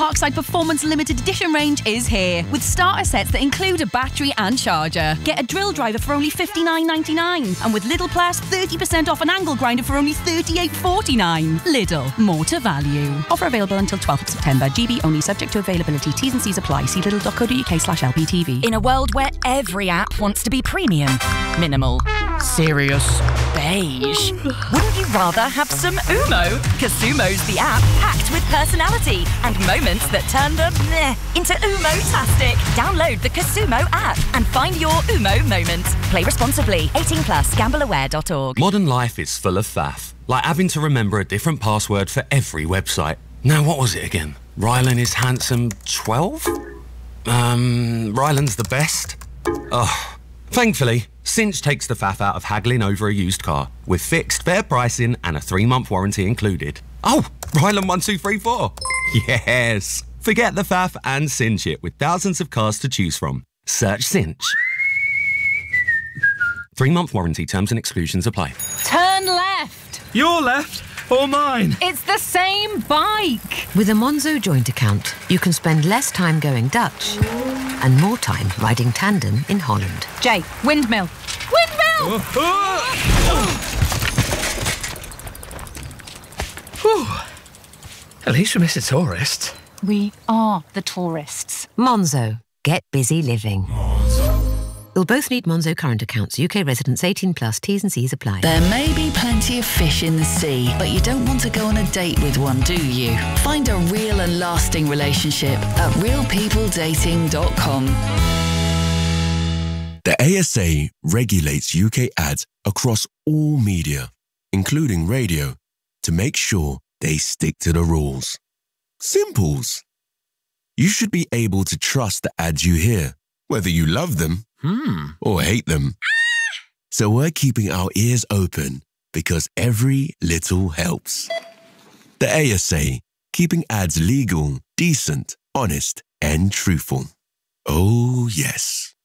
Parkside Performance Limited Edition range is here, with starter sets that include a battery and charger. Get a drill driver for only $59.99, and with Lidl Plus, 30% off an angle grinder for only $38.49. Lidl, more to value. Offer available until 12th of September. GB only, subject to availability. T's and C's apply. See lidl.co.uk/LPTV. In a world where every app wants to be premium, minimal, serious, beige, wouldn't you rather have some Umo? Casumo's the app packed with personality and moments that turn the meh into Umo-tastic. Download the Casumo app and find your Umo moment. Play responsibly. 18+. Gambleaware.org. Modern life is full of faff, like having to remember a different password for every website. Now, what was it again? Rylan is handsome 12? Rylan's the best? Oh. Thankfully, Cinch takes the faff out of haggling over a used car, with fixed, fair pricing and a 3-month warranty included. Oh, Rylan 1234. Yes. Forget the faff and cinch it with thousands of cars to choose from. Search Cinch. 3-month warranty, terms and exclusions apply. Turn left. Your left or mine? It's the same bike. With a Monzo joint account, you can spend less time going Dutch and more time riding tandem in Holland. Jay, windmill. Windmill! At least we miss a tourist. We are the tourists. Monzo. Get busy living. You'll both need Monzo current accounts. UK residents 18+. T's and C's apply. There may be plenty of fish in the sea, but you don't want to go on a date with one, do you? Find a real and lasting relationship at realpeopledating.com. The ASA regulates UK ads across all media, including radio, to make sure they stick to the rules. Simples. You should be able to trust the ads you hear, whether you love them or hate them. So we're keeping our ears open because every little helps. The ASA, keeping ads legal, decent, honest, and truthful. Oh, yes.